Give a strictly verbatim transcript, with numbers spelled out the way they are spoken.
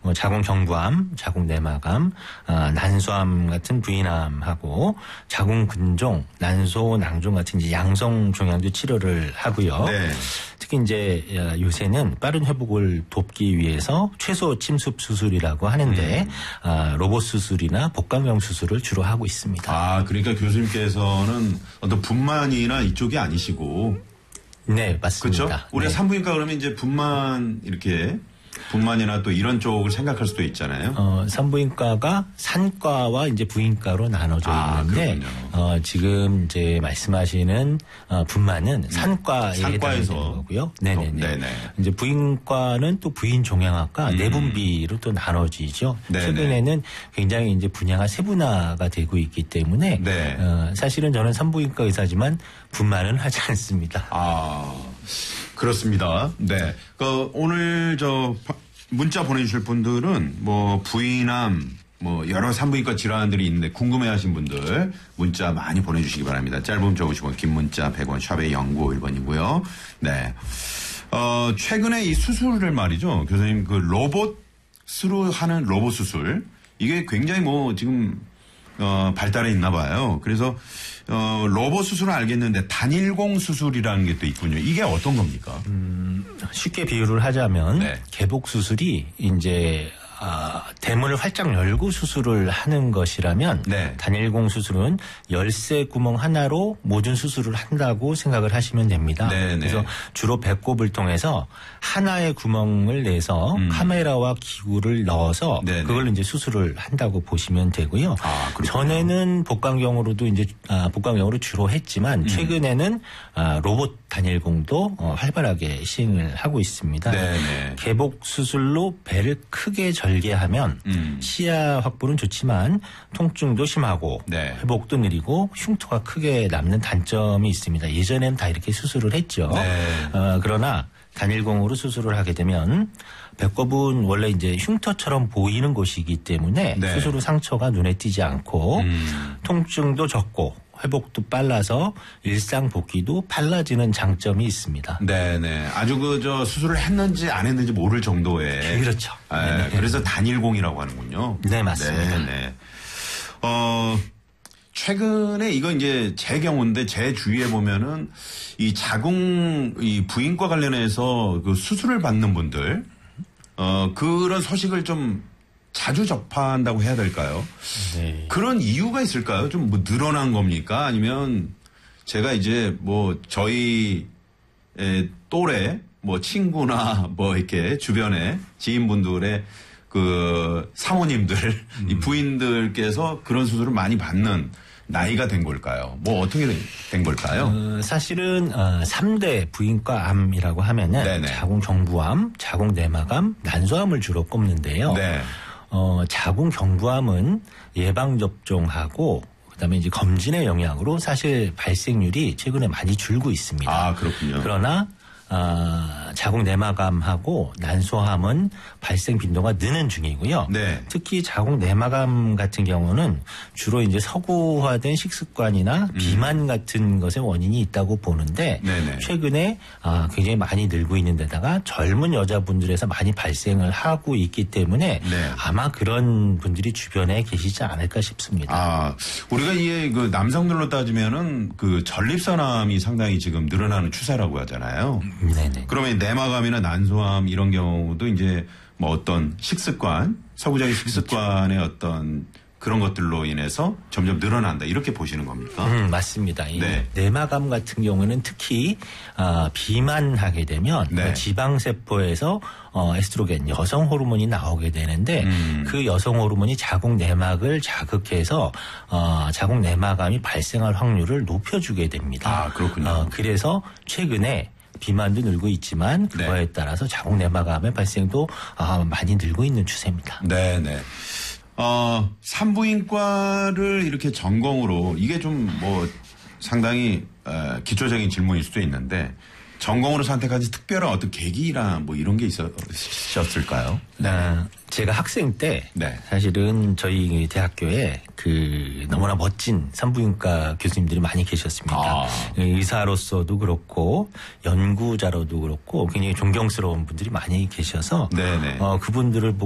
뭐 자궁 경부암, 자궁 내막암, 어, 난소암 같은 부인암하고 자궁 근종, 난소 낭종 같은 이제 양성 종양도 치료를 하고요. 네. 특히 이제 요새는 빠른 회복을 돕기 위해서 최소 침습 수술이라고 하는데 음. 어, 로봇 수술이나 복강경 수술을 주로 하고 있습니다. 아, 그러니까 교수님께서는 어떤 분만이나 이쪽이 아니시고. 네, 맞습니다. 그렇죠? 우리가 네. 산부인과 그러면 이제 분만 이렇게 분만이나 또 이런 쪽을 생각할 수도 있잖아요. 어, 산부인과가 산과와 이제 부인과로 나눠져 아, 있는데, 어, 지금 이제 말씀하시는 어, 분만은 산과에 해당되는 거고요. 네네네. 네네. 이제 부인과는 또 부인 종양학과 음. 내분비로 또 나눠지죠. 네네. 최근에는 굉장히 이제 분야가 세분화가 되고 있기 때문에, 네. 어, 사실은 저는 산부인과 의사지만 분만은 하지 않습니다. 아. 그렇습니다. 네. 그 오늘 저 문자 보내주실 분들은 뭐 부인암 뭐 여러 산부인과 질환들이 있는데 궁금해하신 분들 문자 많이 보내주시기 바랍니다. 짧은 문자 오십 원, 긴 문자 백 원, 샵의 영구오일 번이고요. 네. 어 최근에 이 수술을 말이죠, 교수님 그 로봇으로 하는 로봇 수술 이게 굉장히 뭐 지금 어 발달해 있나 봐요. 그래서 어, 로봇 수술은 알겠는데 단일공 수술이라는 게 또 있군요. 이게 어떤 겁니까? 음, 쉽게 비유를 하자면 네. 개복 수술이 이제 아, 대문을 활짝 열고 수술을 하는 것이라면 네. 단일공 수술은 열쇠 구멍 하나로 모든 수술을 한다고 생각을 하시면 됩니다. 네네. 그래서 주로 배꼽을 통해서 하나의 구멍을 내서 음. 카메라와 기구를 넣어서 네네. 그걸 이제 수술을 한다고 보시면 되고요. 아, 전에는 복강경으로도 이제 아, 복강경으로 주로 했지만 음. 최근에는 아, 로봇 단일공도 어, 활발하게 시행을 하고 있습니다. 네네. 개복 수술로 배를 크게 절개하면 음. 시야 확보는 좋지만 통증도 심하고 네. 회복도 느리고 흉터가 크게 남는 단점이 있습니다. 예전에는 다 이렇게 수술을 했죠. 네. 어, 그러나 단일공으로 수술을 하게 되면 배꼽은 원래 이제 흉터처럼 보이는 곳이기 때문에 네. 수술 후 상처가 눈에 띄지 않고 음. 통증도 적고 회복도 빨라서 일상 복귀도 빨라지는 장점이 있습니다. 네네. 아주 그 저 수술을 했는지 안 했는지 모를 정도의. 그렇죠. 네, 그래서 단일공이라고 하는군요. 네, 맞습니다. 네네. 어, 최근에 이거 이제 제 경우인데 제 주위에 보면은 이 자궁 이 부인과 관련해서 그 수술을 받는 분들 어, 그런 소식을 좀 자주 접한다고 해야 될까요? 네. 그런 이유가 있을까요? 좀 뭐 늘어난 겁니까? 아니면 제가 이제 뭐 저희 또래 뭐 친구나 뭐 이렇게 주변에 지인분들의 그 사모님들, 음. 이 부인들께서 그런 수술을 많이 받는 나이가 된 걸까요? 뭐 어떻게 된 걸까요? 어, 사실은 어, 삼 대 부인과 암이라고 하면은 네네. 자궁 경부암, 자궁 내막암, 난소암을 주로 꼽는데요. 네. 어, 자궁 경부암은 예방 접종하고 그다음에 이제 검진의 영향으로 사실 발생률이 최근에 많이 줄고 있습니다. 아, 그렇군요. 그러나 어, 자궁 내막암하고 난소암은 발생 빈도가 느는 중이고요. 네. 특히 자궁 내막암 같은 경우는 주로 이제 서구화된 식습관이나 음. 비만 같은 것의 원인이 있다고 보는데 네네. 최근에 어, 굉장히 많이 늘고 있는 데다가 젊은 여자분들에서 많이 발생을 하고 있기 때문에 네. 아마 그런 분들이 주변에 계시지 않을까 싶습니다. 아, 우리가 이게 그 남성들로 따지면은 그 전립선암이 상당히 지금 늘어나는 추세라고 하잖아요. 네네. 그러면 내막암이나 난소암 이런 경우도 이제 뭐 어떤 식습관, 서구적인 식습관의 그렇죠. 어떤 그런 것들로 인해서 점점 늘어난다 이렇게 보시는 겁니까? 음, 맞습니다. 네. 내막암 같은 경우는 특히 어, 비만하게 되면 네. 지방세포에서 어, 에스트로겐 여성 호르몬이 나오게 되는데 음. 그 여성 호르몬이 자궁 내막을 자극해서 어, 자궁 내막암이 발생할 확률을 높여주게 됩니다. 아, 그렇군요. 어, 그래서 최근에 비만도 늘고 있지만 그거에 네. 따라서 자궁 내막암의 발생도 아, 많이 늘고 있는 추세입니다. 네네. 어, 산부인과를 이렇게 전공으로 이게 좀 뭐 상당히 어, 기초적인 질문일 수도 있는데 전공으로 선택한 특별한 어떤 계기나 뭐 이런 게 있었을까요? 네. 제가 학생 때 네. 사실은 저희 대학교에 그 너무나 멋진 산부인과 교수님들이 많이 계셨습니다. 아. 의사로서도 그렇고 연구자로도 그렇고 굉장히 존경스러운 분들이 많이 계셔서 네네. 어, 그분들을 보고